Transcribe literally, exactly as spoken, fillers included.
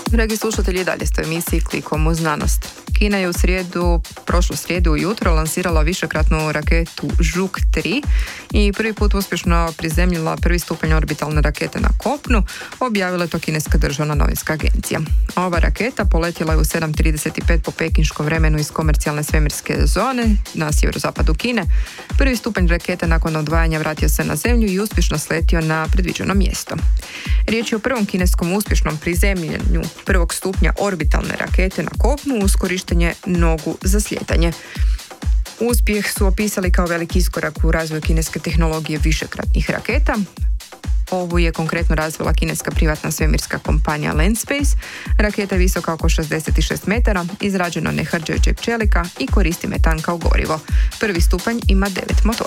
Dragi slušatelji, dalje ste u emisiji Klikom u znanost. Kina je u srijedu, prošlu srijedu ujutro lansirala višekratnu raketu Žuk tri i prvi put uspješno prizemljila prvi stupanj orbitalne rakete na kopnu, objavila je to kineska državna novinska agencija. Ova raketa poletjela je u sedam trideset pet po pekinškom vremenu iz komercijalne svemirske zone na sjeverozapadu Kine. Prvi stupanj rakete nakon odvajanja vratio se na zemlju i uspješno sletio na predviđeno mjesto. Riječ je o prvom kineskom uspješnom prizemljenju prvog stupnja orbitalne rakete na kopnu uz korištenje nogu za slijetanje. Uspjeh su opisali kao veliki iskorak u razvoju kineske tehnologije višekratnih raketa. Ovu je konkretno razvila kineska privatna svemirska kompanija Landspace. Raketa je visoka oko šezdeset šest metara, izrađena nehrđajućeg čelika i koristi metan kao gorivo. Prvi stupanj ima devet motora.